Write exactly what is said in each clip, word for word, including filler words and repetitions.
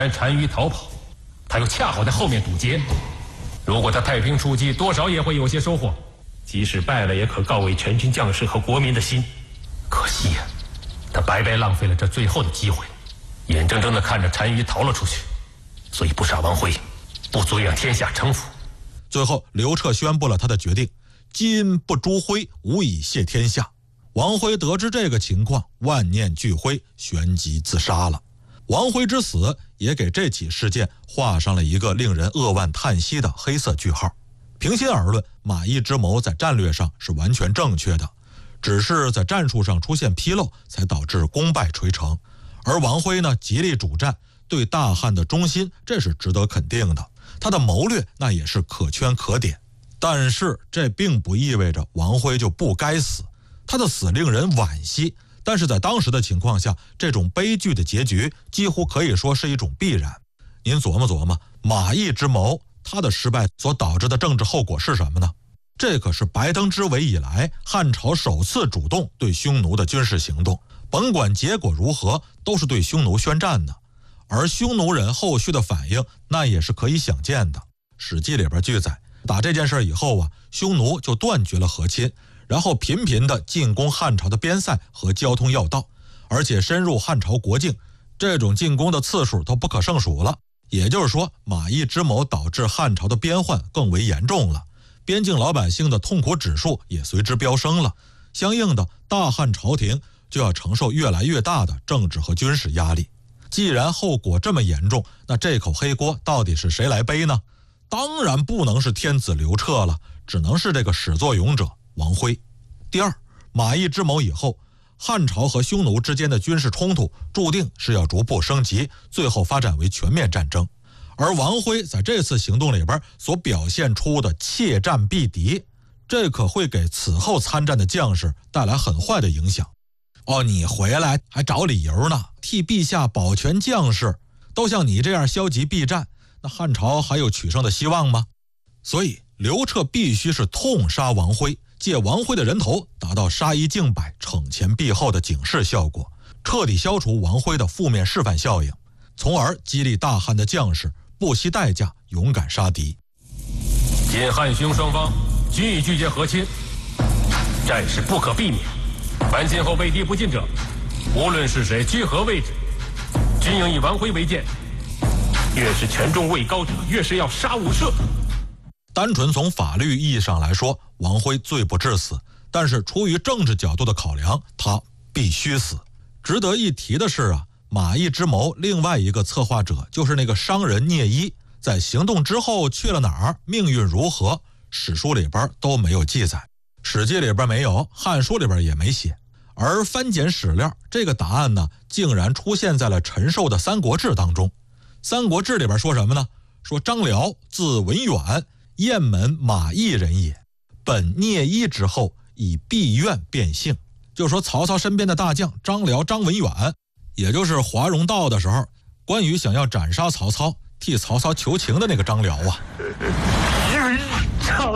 然单于逃跑，他又恰好在后面堵截。如果他太平出击，多少也会有些收获。即使败了，也可告慰全军将士和国民的心。可惜呀、啊，他白白浪费了这最后的机会，眼睁睁地看着单于逃了出去。所以不杀王辉，不足以让天下臣服。 最后，刘彻宣布了他的决定：今不诛辉，无以谢天下。王辉得知这个情况，万念俱灰，旋即自杀了。王辉之死也给这起事件画上了一个令人扼腕叹息的黑色句号。平心而论，马邑之谋在战略上是完全正确的，只是在战术上出现纰漏，才导致功败垂成。而王辉呢，极力主战，对大汉的忠心，这是值得肯定的。他的谋略那也是可圈可点。但是这并不意味着王辉就不该死，他的死令人惋惜。但是在当时的情况下，这种悲剧的结局几乎可以说是一种必然。您琢磨琢磨，马邑之谋，他的失败所导致的政治后果是什么呢？这可是白登之围以来汉朝首次主动对匈奴的军事行动，甭管结果如何，都是对匈奴宣战的。而匈奴人后续的反应，那也是可以想见的。史记里边记载，打这件事以后啊，匈奴就断绝了和亲，然后频频地进攻汉朝的边塞和交通要道，而且深入汉朝国境，这种进攻的次数都不可胜数了。也就是说，马邑之谋导致汉朝的边患更为严重了，边境老百姓的痛苦指数也随之飙升了。相应的，大汉朝廷就要承受越来越大的政治和军事压力。既然后果这么严重，那这口黑锅到底是谁来背呢？当然不能是天子刘彻了，只能是这个始作俑者王辉。第二，马邑之谋以后，汉朝和匈奴之间的军事冲突注定是要逐步升级，最后发展为全面战争。而王辉在这次行动里边所表现出的怯战必敌，这可会给此后参战的将士带来很坏的影响。哦，你回来还找理由呢，替陛下保全将士，都像你这样消极避战，那汉朝还有取胜的希望吗？所以刘彻必须是痛杀王辉，借王辉的人头达到杀一儆百、惩前毖后的警示效果，彻底消除王辉的负面示范效应，从而激励大汉的将士不惜代价勇敢杀敌。 今汉匈双方均已拒绝和亲，战事不可避免。凡今后畏敌不进者，无论是谁居何位置，均应以王辉为鉴。越是权重位高者，越是要杀无赦。 单纯从法律意义上来说，王辉罪不至死，但是出于政治角度的考量，他必须死。值得一提的是啊，马邑之谋另外一个策划者就是那个商人聂一，在行动之后去了哪儿，命运如何，史书里边都没有记载，史记里边没有，汉书里边也没写。而翻检史料，这个答案呢，竟然出现在了陈寿的《三国志》当中。《三国志》里边说什么呢？说张辽字文远，雁门马邑人也，本聂一之后，以避怨变姓。就说曹操身边的大将张辽张文远，也就是华容道的时候，关羽想要斩杀曹操，替曹操求情的那个张辽啊。 云长，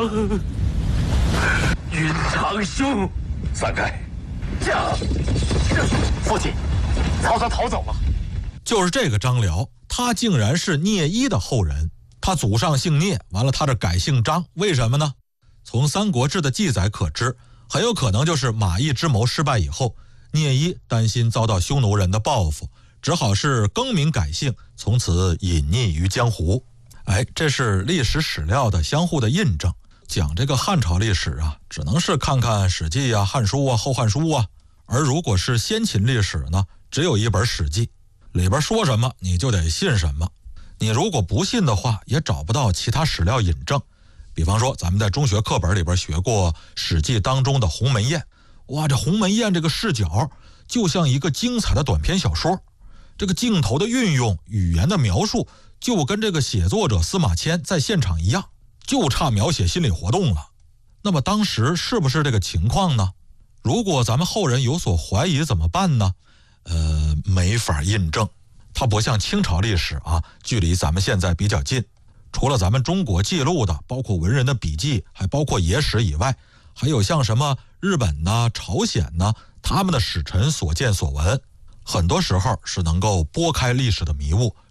云长兄，散开！驾！父亲，曹操逃走了。 就是这个张辽，他竟然是聂一的后人。他祖上姓聂，完了他这改姓张，为什么呢？从《三国志》的记载可知，很有可能就是马邑之谋失败以后，聂一担心遭到匈奴人的报复，只好是更名改姓，从此隐匿于江湖。哎，这是历史史料的相互的印证。讲这个汉朝历史啊，只能是看看史记啊、汉书啊、后汉书啊。而如果是先秦历史呢，只有一本史记，里边说什么你就得信什么。你如果不信的话，也找不到其他史料引证。比方说咱们在中学课本里边学过史记当中的鸿门宴，哇，这鸿门宴这个视角就像一个精彩的短篇小说，这个镜头的运用、语言的描述，就跟这个写作者司马迁在现场一样，就差描写心理活动了。那么当时是不是这个情况呢？如果咱们后人有所怀疑怎么办呢？呃，没法印证。它不像清朝历史啊，距离咱们现在比较近。除了咱们中国记录的，包括文人的笔记，还包括野史以外，还有像什么日本呐、朝鲜呐，他们的使臣所见所闻，很多时候是能够拨开历史的迷雾，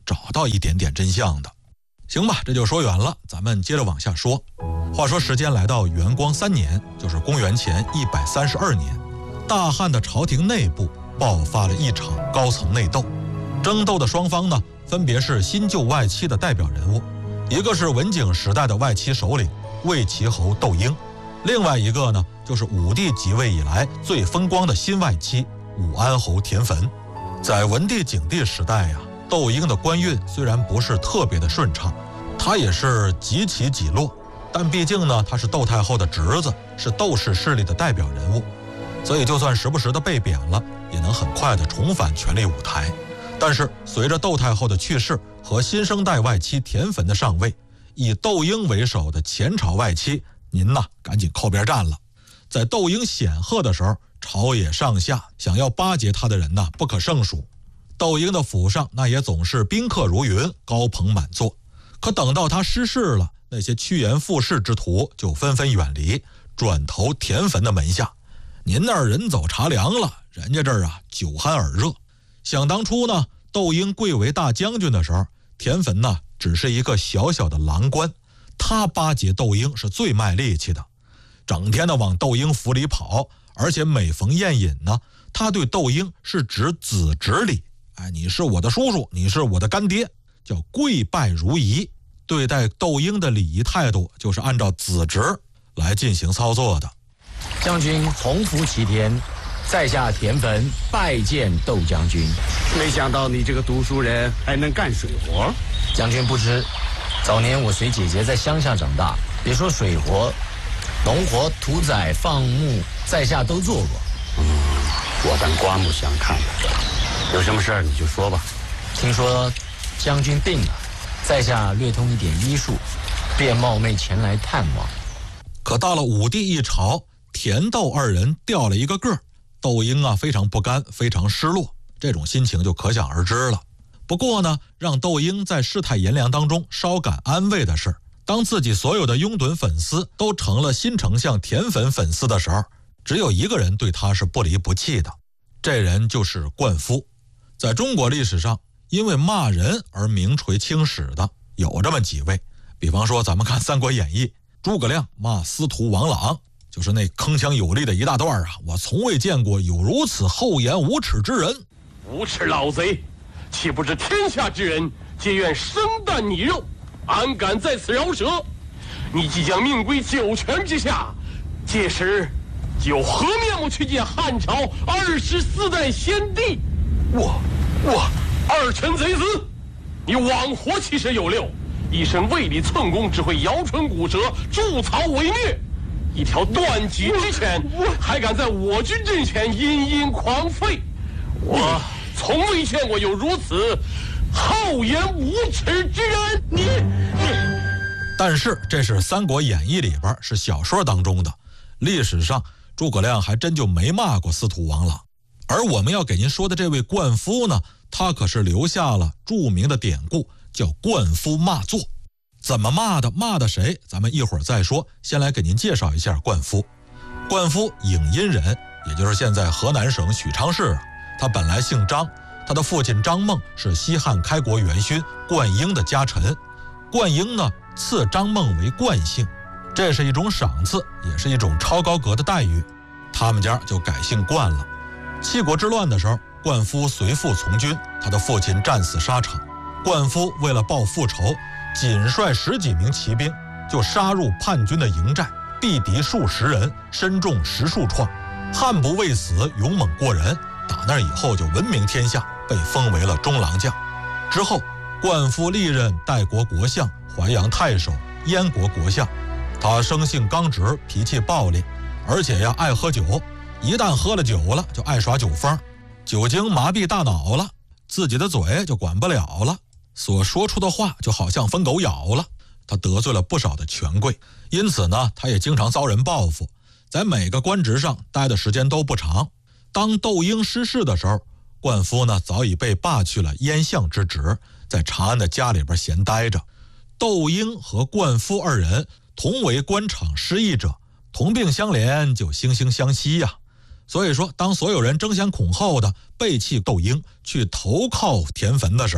找到一点点真相的。行吧，这就说远了，咱们接着往下说。话说时间来到元光三年，就是公元前一百三十二年，大汉的朝廷内部爆发了一场高层内斗。争斗的双方呢，分别是新旧外戚的代表人物，一个是文景时代的外戚首领魏齐侯窦婴，另外一个呢，就是武帝即位以来最风光的新外戚武安侯田汾。在文帝景帝时代呀、啊，窦婴的官运虽然不是特别的顺畅，他也是几起几落，但毕竟呢，他是窦太后的侄子，是窦氏势力的代表人物，所以就算时不时的被贬了，也能很快的重返权力舞台。但是随着窦太后的去世和新生代外戚田汾的上位，以窦婴为首的前朝外戚，您呐赶紧靠边站了。在窦婴显赫的时候，朝野上下想要巴结他的人呐不可胜数。窦婴的府上那也总是宾客如云，高朋满座。可等到他失势了，那些趋炎附势之徒就纷纷远离，转投田汾的门下。您那儿人走茶凉了，人家这儿啊酒酣耳热。想当初呢，窦婴贵为大将军的时候，田汾呢只是一个小小的郎官，他巴结窦婴是最卖力气的，整天的往窦婴府里跑，而且每逢宴饮呢，他对窦婴是指子侄礼，哎，你是我的叔叔，你是我的干爹，叫跪拜如仪。对待窦婴的礼仪态度就是按照子侄来进行操作的。 将军鸿福齐天，在下田汾拜见窦将军。 没想到你这个读书人还能干水活。 将军不知，早年我随姐姐在乡下长大，别说水活，农活、屠宰、放牧，在下都做过。 嗯，我当刮目相看了。有什么事儿你就说吧。 听说将军病了，在下略通一点医术，便冒昧前来探望。 可到了武帝一朝，田窦二人掉了一个个，窦婴啊非常不甘，非常失落，这种心情就可想而知了。不过呢，让窦婴在世态炎凉当中稍感安慰的是，当自己所有的拥趸粉丝都成了新丞相田汾粉丝的时候，只有一个人对他是不离不弃的，这人就是灌夫。在中国历史上，因为骂人而名垂青史的有这么几位，比方说咱们看《三国演义》，诸葛亮骂司徒王朗，就是那铿锵有力的一大段啊！我从未见过有如此厚颜无耻之人。 无耻老贼，岂不知天下之人皆愿生啖你肉，安敢在此饶舌？你即将命归九泉之下，届时有何面目去见汉朝二十四代先帝？我我二臣贼子，你枉活其实有六，一身胃里寸功，只会摇唇鼓舌，助曹为虐。一条断脊之犬，还敢在我军阵前殷殷狂吠！我从未见过有如此厚颜无耻之人。你你， 但是这是《三国演义》里边，是小说当中的，历史上诸葛亮还真就没骂过司徒王朗。而我们要给您说的这位灌夫呢，他可是留下了著名的典故，叫灌夫骂作。怎么骂的，骂的谁，咱们一会儿再说。先来给您介绍一下灌夫。灌夫颍阴人，也就是现在河南省许昌市。他本来姓张，他的父亲张孟是西汉开国元勋灌婴的家臣。灌婴呢，赐张孟为灌姓，这是一种赏赐，也是一种超高格的待遇。他们家就改姓灌了。七国之乱的时候，灌夫随父从军，他的父亲战死沙场。灌夫为了报复仇，仅率十几名骑兵就杀入叛军的营寨，毙敌数十人，身中十数创。悍不畏死，勇猛过人，打那以后就闻名天下，被封为了中郎将。之后灌夫历任代国国相、淮阳太守、燕国国相。他生性刚直，脾气暴烈，而且呀爱喝酒，一旦喝了酒了就爱耍酒疯，酒精麻痹大脑了，自己的嘴就管不了了，所说出的话就好像疯狗咬了。他得罪了不少的权贵，因此呢，他也经常遭人报复，在每个官职上待的时间都不长。当窦婴失势的时候，灌夫呢早已被罢去了燕相之职，在长安的家里边闲待着。窦婴和灌夫二人同为官场失意者，同病相怜，就惺惺相惜呀、啊。所以说，当所有人争先恐后的背弃窦婴去投靠田汾的时候，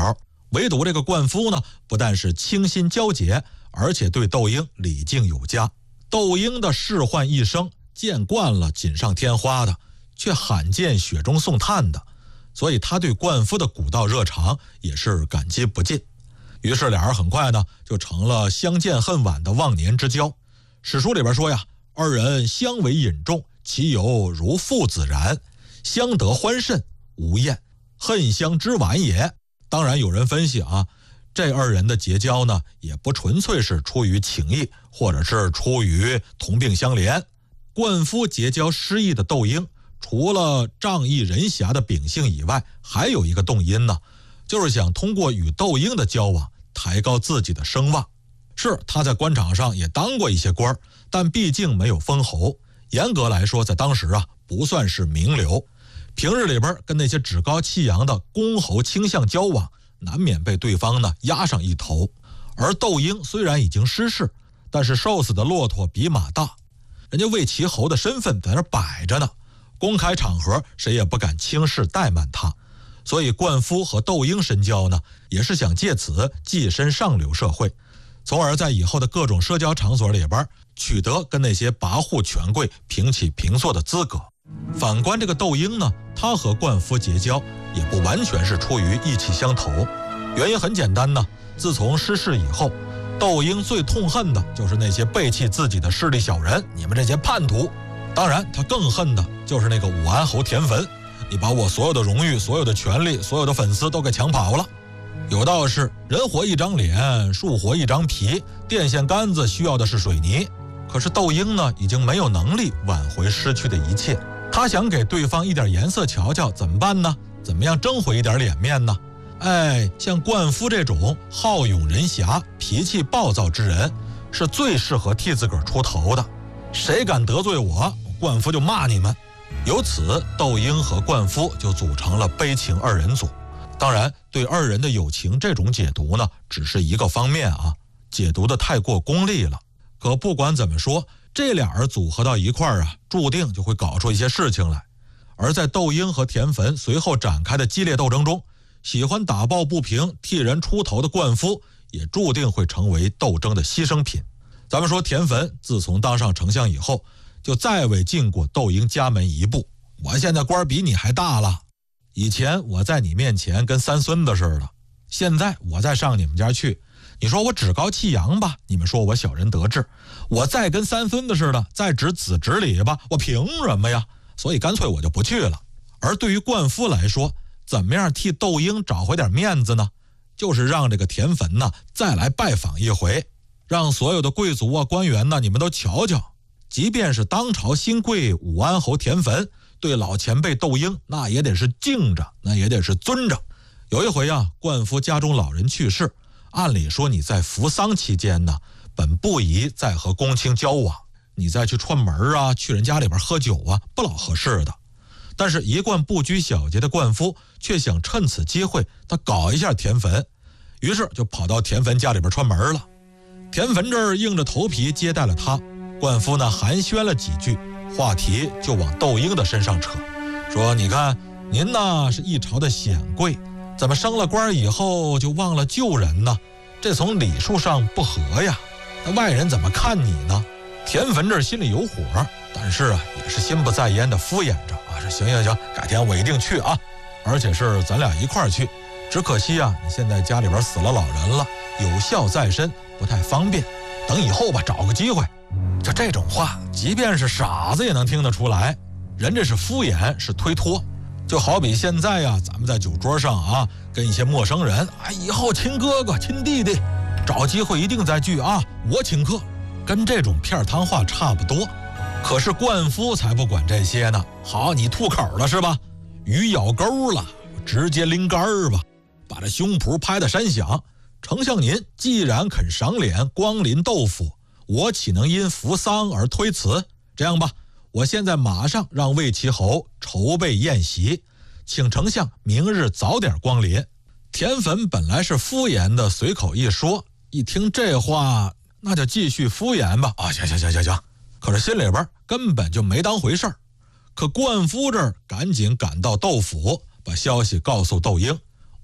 唯独这个灌夫呢，不但是倾心交结，而且对窦婴礼敬有加。窦婴的仕宦一生，见惯了锦上添花的，却罕见雪中送炭的，所以他对灌夫的古道热肠也是感激不尽。于是俩人很快呢，就成了相见恨晚的忘年之交。史书里边说呀，二人相为饮重，其由如父子然，相得欢甚，无厌，恨相知晚也。当然有人分析啊，这二人的结交呢，也不纯粹是出于情谊，或者是出于同病相怜。灌夫结交失意的窦婴，除了仗义仁侠的秉性以外，还有一个动因呢，就是想通过与窦婴的交往抬高自己的声望。是他在官场上也当过一些官，但毕竟没有封侯，严格来说在当时啊不算是名流。平日里边跟那些趾高气扬的公侯卿相交往，难免被对方呢压上一头。而窦婴虽然已经失势，但是瘦死的骆驼比马大，人家魏齐侯的身份在那摆着呢，公开场合谁也不敢轻视怠慢他。所以灌夫和窦婴深交呢，也是想借此跻身上流社会，从而在以后的各种社交场所里边取得跟那些跋扈权贵平起平坐的资格。反观这个窦婴呢，他和灌夫结交也不完全是出于意气相投，原因很简单呢，自从失势以后，窦婴最痛恨的就是那些背弃自己的势力小人，你们这些叛徒。当然他更恨的就是那个武安侯田汾，你把我所有的荣誉、所有的权利、所有的粉丝都给抢跑了。有道是人活一张脸，树活一张皮，电线杆子需要的是水泥。可是窦婴呢，已经没有能力挽回失去的一切，他想给对方一点颜色瞧瞧，怎么办呢？怎么样争回一点脸面呢？哎，像灌夫这种好勇仁侠、脾气暴躁之人，是最适合替自个儿出头的。谁敢得罪我，灌夫就骂你们。由此，窦婴和灌夫就组成了悲情二人组。当然，对二人的友情这种解读呢，只是一个方面啊，解读的太过功利了。可不管怎么说，这俩人组合到一块儿啊，注定就会搞出一些事情来。而在窦婴和田汾随后展开的激烈斗争中，喜欢打抱不平、替人出头的灌夫，也注定会成为斗争的牺牲品。咱们说田汾自从当上丞相以后，就再未进过窦婴家门一步。我现在官比你还大了，以前我在你面前跟三孙子似的，现在我再上你们家去，你说我趾高气扬吧，你们说我小人得志；我再跟三孙子似的，再指子指礼吧，我凭什么呀？所以干脆我就不去了。而对于灌夫来说，怎么样替窦婴找回点面子呢？就是让这个田汾呢再来拜访一回，让所有的贵族啊官员呢，你们都瞧瞧，即便是当朝新贵武安侯田汾，对老前辈窦婴那也得是敬着，那也得是尊着。有一回啊，灌夫家中老人去世，按理说你在服丧期间呢，本不宜再和公卿交往，你再去串门啊，去人家里边喝酒啊，不老合适的。但是一贯不拘小节的灌夫却想趁此机会他搞一下田汾，于是就跑到田汾家里边串门了。田汾这儿硬着头皮接待了他，灌夫呢寒暄了几句，话题就往窦婴的身上扯，说你看您呢是一朝的显贵，怎么升了官以后就忘了旧人呢？这从礼数上不合呀，那外人怎么看你呢？田汾这心里有火，但是啊也是心不在焉的敷衍着啊，说行行行，改天我一定去啊，而且是咱俩一块儿去。只可惜啊，你现在家里边死了老人了，有孝在身，不太方便，等以后吧，找个机会。就这种话，即便是傻子也能听得出来，人这是敷衍，是推脱。就好比现在呀、啊，咱们在酒桌上啊，跟一些陌生人，哎，以后亲哥哥、亲弟弟，找机会一定再聚啊，我请客，跟这种片汤话差不多。可是灌夫才不管这些呢，好，你吐口了是吧？鱼咬钩了，直接拎杆儿吧，把这胸脯拍得山响。丞相您既然肯赏脸光临豆腐，我岂能因服丧而推辞？这样吧，我现在马上让魏齐侯筹备宴席，请丞相明日早点光临。田汾本来是敷衍的随口一说，一听这话，那就继续敷衍吧。啊，行行行行行，可是心里边根本就没当回事儿。可灌夫这儿赶紧赶到窦府，把消息告诉窦婴。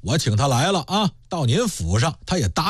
我请他来了啊，到您府上，他也答